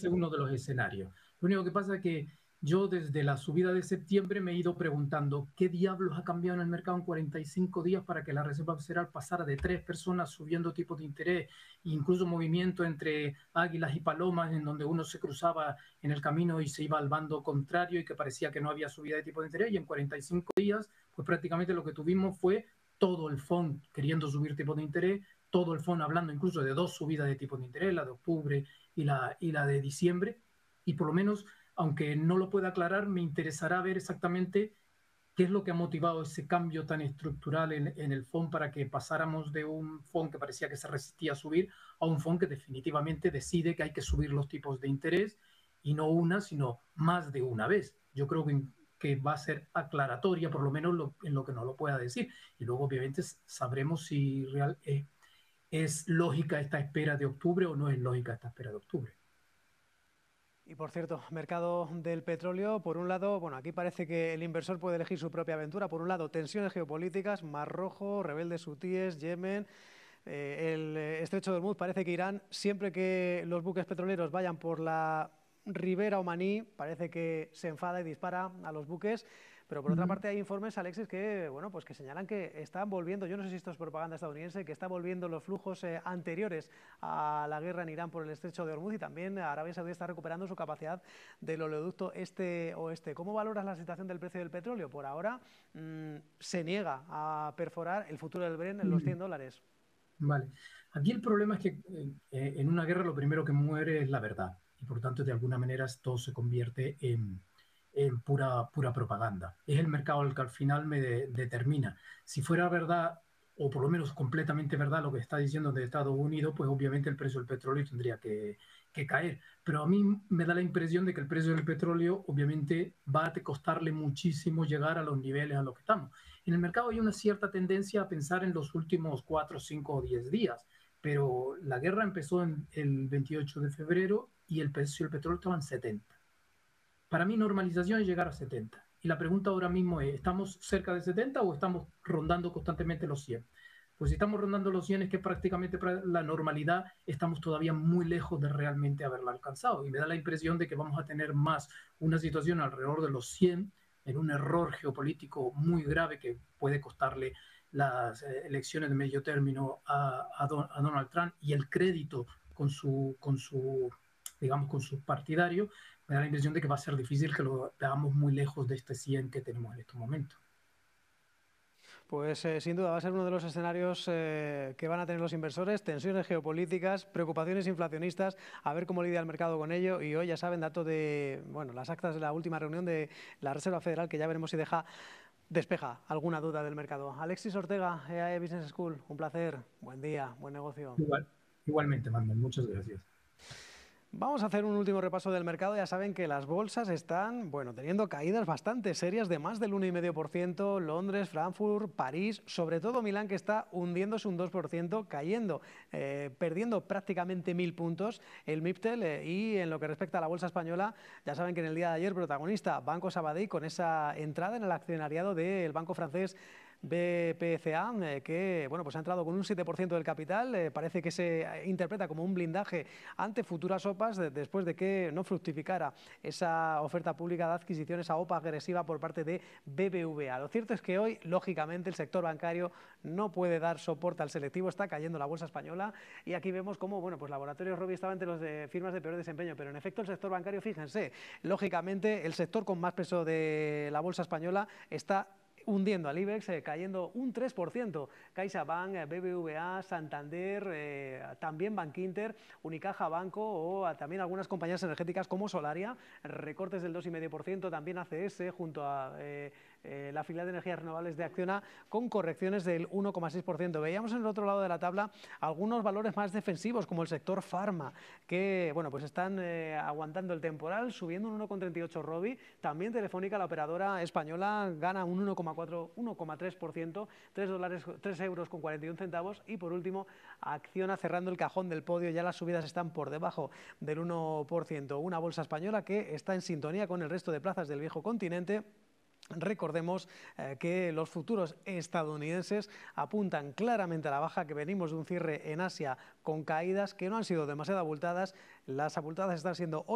ese es uno de los escenarios. Lo único que pasa es que yo desde la subida de septiembre me he ido preguntando qué diablos ha cambiado en el mercado en 45 días para que la Reserva Federal pasara de 3 personas subiendo tipos de interés, incluso movimiento entre águilas y palomas en donde uno se cruzaba en el camino y se iba al bando contrario y que parecía que no había subida de tipo de interés, y en 45 días pues prácticamente lo que tuvimos fue todo el FON queriendo subir tipos de interés, todo el FON hablando incluso de 2 subidas de tipos de interés, la de octubre y la de diciembre, y por lo menos, aunque no lo pueda aclarar, me interesará ver exactamente qué es lo que ha motivado ese cambio tan estructural en el FON para que pasáramos de un FON que parecía que se resistía a subir a un FON que definitivamente decide que hay que subir los tipos de interés, y no una, sino más de una vez. Yo creo que va a ser aclaratoria, por lo menos en lo que no lo pueda decir. Y luego, obviamente, sabremos si es lógica esta espera de octubre o no es lógica esta espera de octubre. Y por cierto, mercado del petróleo, por un lado, bueno, aquí parece que el inversor puede elegir su propia aventura. Por un lado, tensiones geopolíticas, Mar Rojo, rebeldes hutíes, Yemen, el estrecho de Hormuz. Parece que Irán, siempre que los buques petroleros vayan por la ribera omaní, parece que se enfada y dispara a los buques. Pero por otra parte hay informes, Alexis, que bueno, pues que señalan que están volviendo, yo no sé si esto es propaganda estadounidense, que está volviendo los flujos anteriores a la guerra en Irán por el estrecho de Hormuz, y también Arabia Saudí está recuperando su capacidad del oleoducto este-oeste. ¿Cómo valoras la situación del precio del petróleo? Por ahora se niega a perforar el futuro del Brent en los $100. Vale. Aquí el problema es que en una guerra lo primero que muere es la verdad, y por tanto de alguna manera todo se convierte en pura propaganda. Es el mercado el que al final me determina. Si fuera verdad, o por lo menos completamente verdad, lo que está diciendo de Estados Unidos, pues obviamente el precio del petróleo tendría que caer. Pero a mí me da la impresión de que el precio del petróleo obviamente va a costarle muchísimo llegar a los niveles a los que estamos. En el mercado hay una cierta tendencia a pensar en los últimos 4, 5 o 10 días, pero la guerra empezó el 28 de febrero y el precio del petróleo estaba en 70. Para mí normalización es llegar a 70. Y la pregunta ahora mismo es, ¿estamos cerca de 70 o estamos rondando constantemente los 100? Pues si estamos rondando los 100 es que prácticamente la normalidad estamos todavía muy lejos de realmente haberla alcanzado. Y me da la impresión de que vamos a tener más una situación alrededor de los 100 en un error geopolítico muy grave que puede costarle las elecciones de medio término a Donald Trump y el crédito digamos, con sus partidarios. Me da la impresión de que va a ser difícil que lo veamos muy lejos de este 100 que tenemos en estos momentos. Pues sin duda va a ser uno de los escenarios que van a tener los inversores, tensiones geopolíticas, preocupaciones inflacionistas, a ver cómo lidia el mercado con ello. Y hoy ya saben, dato de las actas de la última reunión de la Reserva Federal, que ya veremos si despeja alguna duda del mercado. Alexis Ortega, EAE Business School, un placer, buen día, buen negocio. Igualmente, Manuel, muchas gracias. Vamos a hacer un último repaso del mercado. Ya saben que las bolsas están, teniendo caídas bastante serias de más del 1,5%. Londres, Frankfurt, París, sobre todo Milán, que está hundiéndose un 2%, cayendo, perdiendo prácticamente 1.000 puntos el MIPTEL. Y en lo que respecta a la bolsa española, ya saben que en el día de ayer protagonista Banco Sabadell, con esa entrada en el accionariado del banco francés BPCA, que pues ha entrado con un 7% del capital. Parece que se interpreta como un blindaje ante futuras OPAs después de que no fructificara esa oferta pública de adquisición, esa OPA agresiva por parte de BBVA. Lo cierto es que hoy, lógicamente, el sector bancario no puede dar soporte al selectivo, está cayendo la bolsa española, y aquí vemos cómo pues Laboratorios Rovi estaba entre las firmas de peor desempeño, pero en efecto el sector bancario, fíjense, lógicamente el sector con más peso de la bolsa española está hundiendo al IBEX, cayendo un 3%. CaixaBank, BBVA, Santander, también Bankinter, Unicaja Banco o también algunas compañías energéticas como Solaria, recortes del 2,5%, también ACS junto a la filial de energías renovables de Acciona con correcciones del 1,6%. Veíamos en el otro lado de la tabla algunos valores más defensivos como el sector farma, que pues están aguantando el temporal, subiendo un 1,38 Rovi. También Telefónica, la operadora española, gana un 1,3%, €3,41. Y por último, Acciona cerrando el cajón del podio, ya las subidas están por debajo del 1%. Una bolsa española que está en sintonía con el resto de plazas del viejo continente. Recordemos que los futuros estadounidenses apuntan claramente a la baja, que venimos de un cierre en Asia con caídas que no han sido demasiado abultadas. Las abultadas están siendo